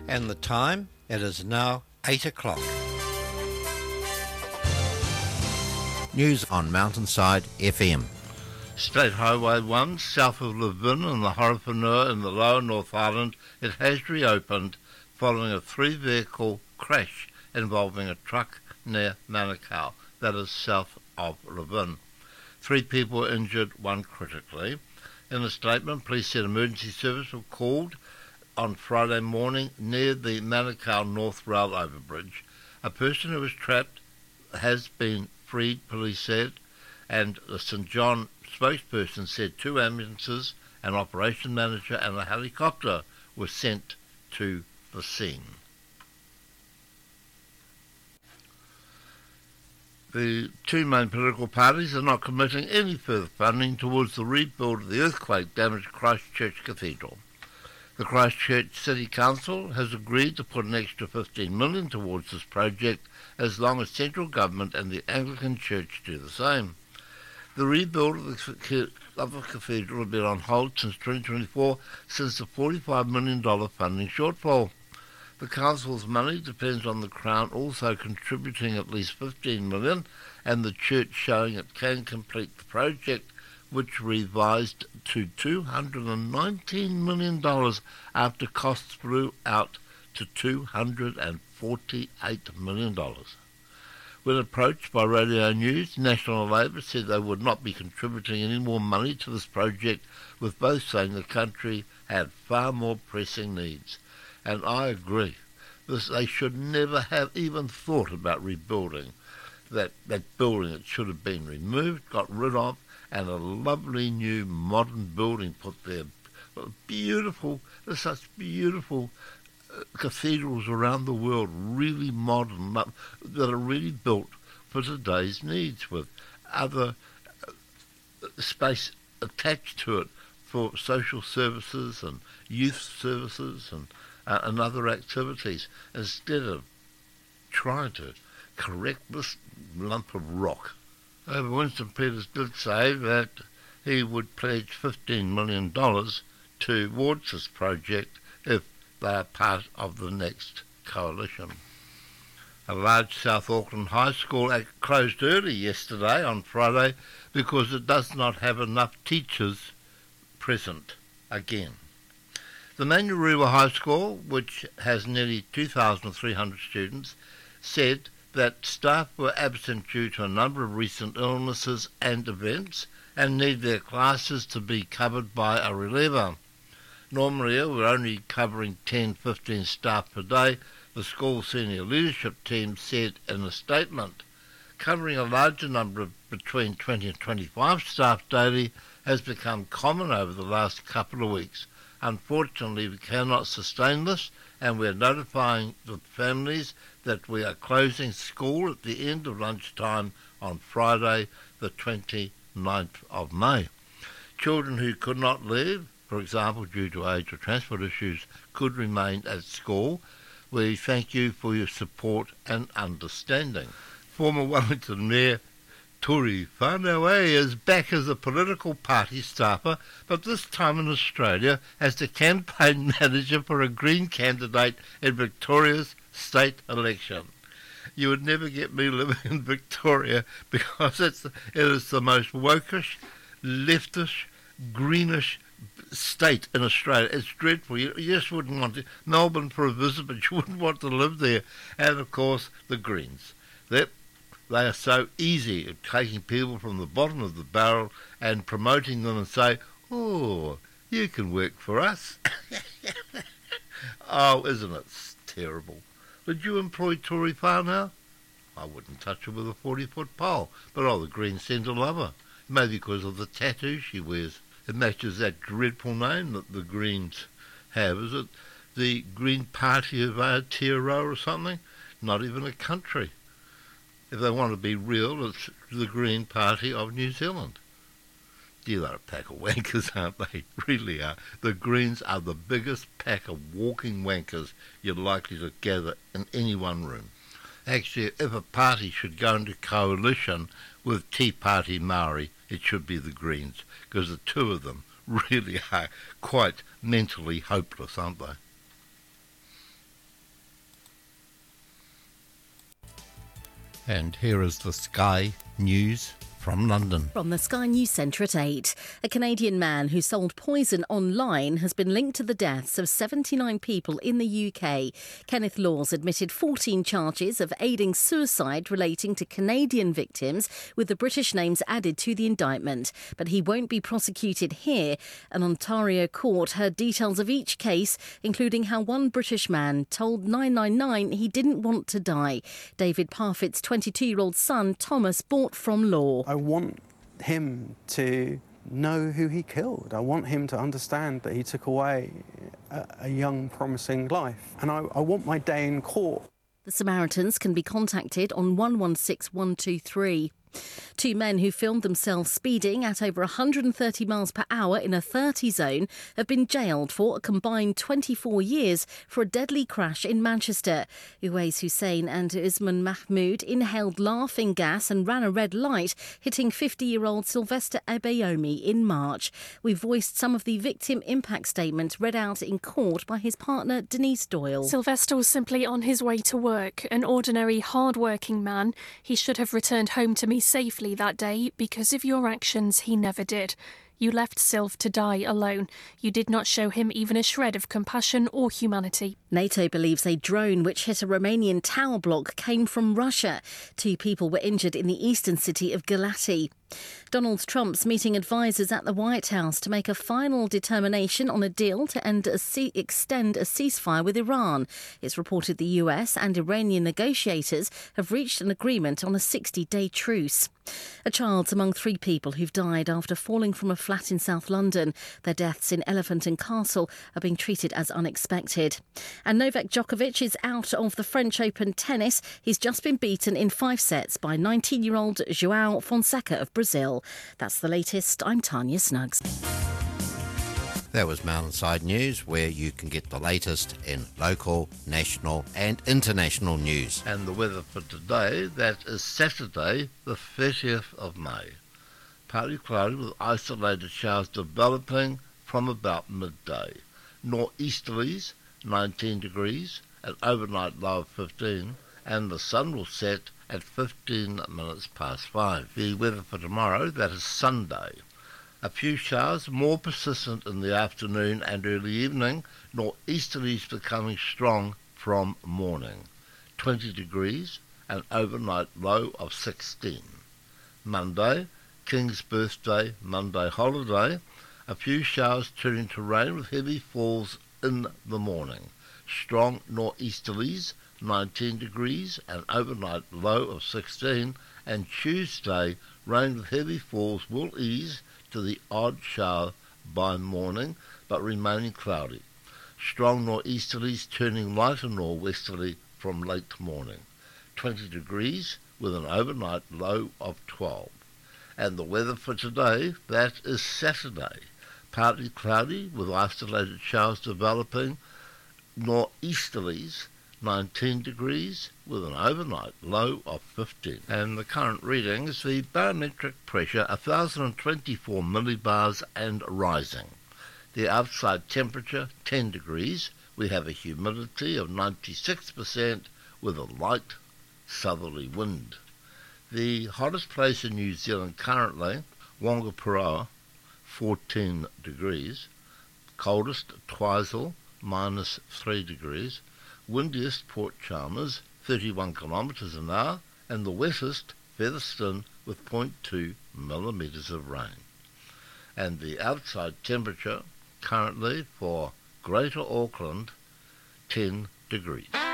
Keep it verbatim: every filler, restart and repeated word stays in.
And the time, it is now eight o'clock. News on Mountainside F M. State Highway one, south of Levin and the Horowhenua in the lower North Island, it has reopened following a three-vehicle crash involving a truck near Manukau, that is south of Levin. Three people were injured, one critically. In a statement, police said emergency service were called on Friday morning near the Manukau North Rail overbridge. A person who was trapped has been freed, police said, and the St John spokesperson said two ambulances, an operation manager and a helicopter were sent to the scene. The two main political parties are not committing any further funding towards the rebuild of the earthquake-damaged Christchurch Cathedral. The Christchurch City Council has agreed to put an extra fifteen million dollars towards this project as long as central government and the Anglican Church do the same. The rebuild of the, of the cathedral has been on hold since twenty twenty-four, since the forty-five million dollars funding shortfall. The council's money depends on the Crown also contributing at least fifteen million dollars and the church showing it can complete the project, which revised to two hundred nineteen million dollars after costs flew out to two hundred forty-eight million dollars. When approached by Radio News, National Labour said they would not be contributing any more money to this project, with both saying the country had far more pressing needs. And I agree. This, they should never have even thought about rebuilding that, that building. It should have been removed, got rid of, and a lovely new modern building put there. Beautiful, there's such beautiful uh, cathedrals around the world, really modern, that are really built for today's needs, with other uh, space attached to it for social services and youth services and Uh, and other activities, instead of trying to correct this lump of rock. However, Winston Peters did say that he would pledge fifteen million dollars towards this project if they are part of the next coalition. A large South Auckland high school closed early yesterday on Friday because it does not have enough teachers present again. The Manurewa High School, which has nearly two thousand three hundred students, said that staff were absent due to a number of recent illnesses and events and need their classes to be covered by a reliever. Normally, we're only covering ten to fifteen staff per day, the school senior leadership team said in a statement. Covering a larger number of between twenty and twenty-five staff daily has become common over the last couple of weeks. Unfortunately, we cannot sustain this, and we are notifying the families that we are closing school at the end of lunchtime on Friday, the twenty-ninth of May. Children who could not leave, for example, due to age or transport issues, could remain at school. We thank you for your support and understanding. Former Wellington Mayor Tory Whanaway is back as a political party staffer, but this time in Australia as the campaign manager for a Green candidate in Victoria's state election. You would never get me living in Victoria because it's, it is the most wokish, leftish, greenish state in Australia. It's dreadful. You, you just wouldn't want to. Melbourne for a visit, but you wouldn't want to live there. And of course, the Greens. They're They are so easy at taking people from the bottom of the barrel and promoting them and say, oh, you can work for us. Oh, isn't it terrible? Would you employ Tory Whanau? I wouldn't touch her with a forty-foot pole, but oh, the Greens seem to love her. Maybe because of the tattoo she wears. It matches that dreadful name that the Greens have. Is it the Green Party of Aotearoa or something? Not even a country. If they want to be real, it's the Green Party of New Zealand. Gee, they're a pack of wankers, aren't they? Really are. The Greens are the biggest pack of walking wankers you're likely to gather in any one room. Actually, if a party should go into coalition with Tea Party Maori, it should be the Greens, because the two of them really are quite mentally hopeless, aren't they? And here is the Sky News from London. From the Sky News Centre at eight. A Canadian man who sold poison online has been linked to the deaths of seventy-nine people in the U K. Kenneth Laws admitted fourteen charges of aiding suicide relating to Canadian victims, with the British names added to the indictment. But he won't be prosecuted here. An Ontario court heard details of each case, including how one British man told nine nine nine he didn't want to die. David Parfitt's twenty-two-year-old son, Thomas, bought from Law. I want him to know who he killed. I want him to understand that he took away a, a young, promising life. And I, I want my day in court. The Samaritans can be contacted on one one six one two three. Two men who filmed themselves speeding at over one hundred thirty miles per hour in a thirty zone have been jailed for a combined twenty-four years for a deadly crash in Manchester. Uwais Hussein and Usman Mahmood inhaled laughing gas and ran a red light, hitting fifty-year-old Sylvester Abayomi in March. We voiced some of the victim impact statement read out in court by his partner Denise Doyle. Sylvester was simply on his way to work, an ordinary, hard-working man. He should have returned home to me safely that day. Because of your actions, he never did. You left Sylv to die alone. You did not show him even a shred of compassion or humanity. NATO believes a drone which hit a Romanian tower block came from Russia. Two people were injured in the eastern city of Galati. Donald Trump's meeting advisers at the White House to make a final determination on a deal to end a ce- extend a ceasefire with Iran. It's reported the U S and Iranian negotiators have reached an agreement on a sixty-day truce. A child's among three people who've died after falling from a flat in South London. Their deaths in Elephant and Castle are being treated as unexpected. And Novak Djokovic is out of the French Open tennis. He's just been beaten in five sets by nineteen-year-old João Fonseca of Brazil. That's the latest. I'm Tanya Snuggs. That was Mountainside News, where you can get the latest in local, national and international news. And the weather for today, that is Saturday, the thirtieth of May. Partly cloudy with isolated showers developing from about midday. Northeasterlies, nineteen degrees, an overnight low of fifteen, and the sun will set at fifteen minutes past five. The weather for tomorrow, that is Sunday. A few showers, more persistent in the afternoon and early evening, northeasterlies becoming strong from morning. twenty degrees, an overnight low of sixteen. Monday, King's birthday, Monday holiday, a few showers turning to rain with heavy falls in the morning. Strong northeasterlies, nineteen degrees, an overnight low of sixteen, and Tuesday, rain with heavy falls will ease to the odd shower by morning, but remaining cloudy. Strong northeasterlies turning lighter norwesterly from late morning. twenty degrees with an overnight low of twelve. And the weather for today, that is Saturday. Partly cloudy with isolated showers developing. Northeasterlies, nineteen degrees with an overnight low of fifteen. And the current reading is the barometric pressure one thousand twenty-four millibars and rising. The outside temperature ten degrees. We have a humidity of ninety-six percent with a light southerly wind. The hottest place in New Zealand currently, Whangaparoa, fourteen degrees. Coldest, Twizel, minus three degrees. Windiest, Port Chalmers, thirty-one kilometres an hour, and the wettest, Featherston, with zero point two millimetres of rain. And the outside temperature currently for Greater Auckland, ten degrees.